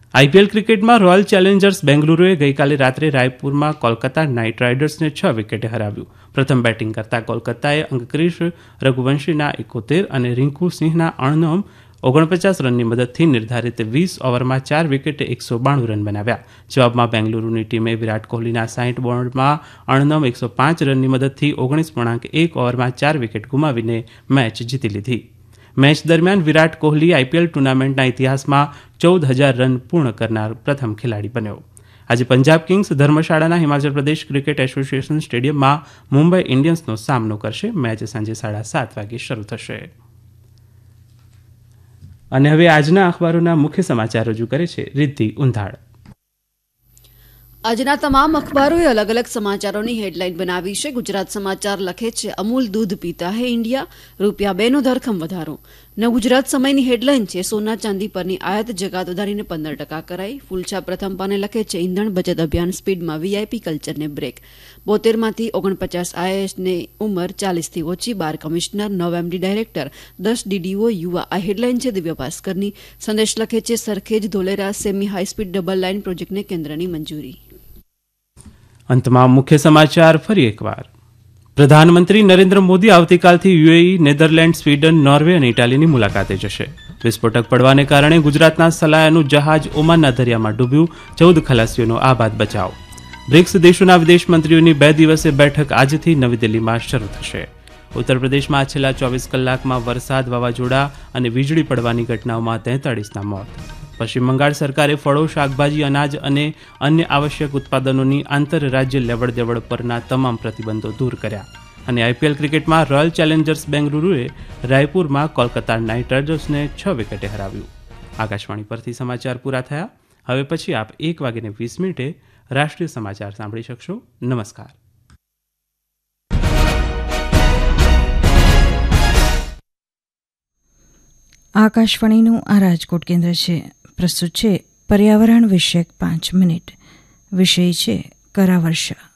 IPL ક્રિકેટમાં royal Challengers બેંગલુરુએ ગઈકાલે રાત્રે રાયપુરમાં કોલકાતા નાઇટ રાઇડર્સને 6 વિકેટે હરાવ્યું. પ્રથમ બેટિંગ કરતા કોલકાતાએ અંકિત રઘુવંશીના 71 અને રિંકુ સિંહના 49 રનની મદદથી નિર્ધારિત 20 ઓવરમાં 4 વિકેટે 192 રન બનાવ્યા. જવાબમાં બેંગલુરુની ટીમે વિરાટ કોહલીના 60 બોલમાં 105 રનની મદદથી 19.1 ઓવરમાં 4 વિકેટ ગુમાવીને મેચ જીતી લીધી. મેચ દરમિયાન વિરાટ કોહલી આઈપીએલ ટુર્નામેન્ટના ઇતિહાસમાં 14,000 રન પૂર્ણ કરનાર પ્રથમ ખેલાડી બન્યો. આજે Punjab Kings ધર્મશાળાના Himachal Pradesh cricket association સ્ટેડિયમમાં મુંબઈ ઇન્ડિયન્સનો સામનો કરશે. મેચ સાંજે 7:30 વાગે શરૂ થશે. અને હવે આજના અખબારોના મુખ્ય સમાચાર રજૂ કરે છે રિદ્ધિ ઉંધાડ. આજના તમામ અખબારોએ અલગ અલગ સમાચારોની હેડલાઇન બનાવી છે. ગુજરાત સમાચાર લખે છે અમૂલ દૂધ પીતા હે ઇન્ડિયા, ₹2 ધરખમ વધારો. ગુજરાત સમયની હેડલાઇન છે સોના ચાંદી પરની આયાત જકાત વધારીને 15% કરાઈ. ફૂલછા પ્રથમ પાને લખે છે ઈંધણ બચત અભિયાન સ્પીડમાં, વીઆઈપી કલ્ચરને બ્રેક. 72માંથી 49 આઈએએસની ઉંમર 40થી ઓછી. 12 કમિશનર, 9 એમડી ડાયરેક્ટર, 10 ડીડીઓ યુવા. આ હેડલાઇન છે દિવ્ય ભાસ્કરની. સંદેશ લખે છે Sarkhej Dholera semi high speed double line પ્રોજેક્ટને કેન્દ્રની મંજૂરી. અંતમાં મુખ્ય સમાચાર ફરી એકવાર. પ્રધાનમંત્રી નરેન્દ્ર મોદી આવતીકાલથી યુએઈ, નેધરલેન્ડ, સ્વીડન, નોર્વે અને ઇટાલીની મુલાકાતે જશે. વિસ્ફોટક પડવાને કારણે ગુજરાતના સલાયાનું જહાજ ઓમાનના દરિયામાં ડૂબ્યું. 14 ખલાસીઓનો આબાદ બચાવ. બ્રિક્સ દેશોના વિદેશ મંત્રીઓની 2 દિવસીય બેઠક આજથી નવી દિલ્હીમાં શરૂ થશે. ઉત્તર પ્રદેશમાં છેલ્લા 24 કલાકમાં વરસાદ, વાવાઝોડા અને વીજળી પડવાની ઘટનાઓમાં 43ના મોત. પશ્ચિમ બંગાળ સરકારે ફળો, શાકભાજી, અનાજ અને અન્ય આવશ્યક ઉત્પાદનોની આંતરરાજ્ય લેવડ દેવડ પરના તમામ પ્રતિબંધો દૂર કર્યા. અને આઈપીએલ ક્રિકેટમાં રોયલ ચેલેન્જર્સ બેંગલુરુએ રાયપુરમાં કોલકાતા નાઇટ રાઇડર્સને 6 વિકેટે હરાવ્યું. આકાશવાણી પરથી સમાચાર પૂરા થયા. હવે પછી આપ 1:20 રાષ્ટ્રીય સમાચાર સાંભળી શકશો. નમસ્કાર. આકાશવાણીનું આ રાજકોટ કેન્દ્ર છે. પ્રસ્તુત છે પર્યાવરણ વિષયક 5 મિનિટ. વિષય છે કરાવર્ષા.